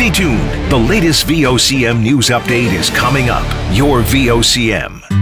Stay tuned. The latest VOCM news update is coming up. Your VOCM.